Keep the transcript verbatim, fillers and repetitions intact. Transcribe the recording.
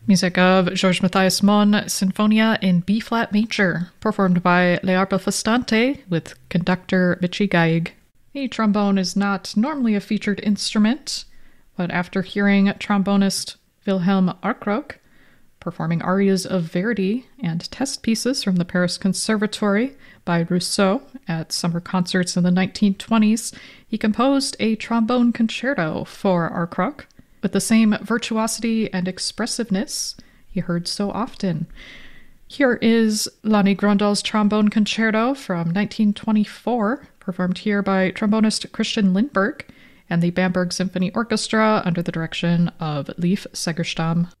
Music of Georges Matthias Mon, Sinfonia in B-flat major, performed by Le Arpa Festante with conductor Vichy Gaig. The trombone is not normally a featured instrument, but after hearing trombonist Wilhelm Arkrok performing arias of Verdi and test pieces from the Paris Conservatory by Rousseau at summer concerts in the nineteen twenties, he composed a trombone concerto for Arkrok with the same virtuosity and expressiveness he heard so often. Here is Lonnie Grondal's Trombone Concerto from nineteen twenty-four, performed here by trombonist Christian Lindberg and the Bamberg Symphony Orchestra under the direction of Leif Segerstam.